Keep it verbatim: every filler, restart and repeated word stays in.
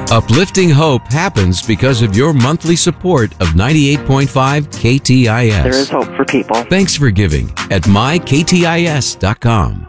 Uplifting hope happens because of your monthly support of ninety-eight point five K T I S. There is hope for people. Thanks for giving at my k t i s dot com.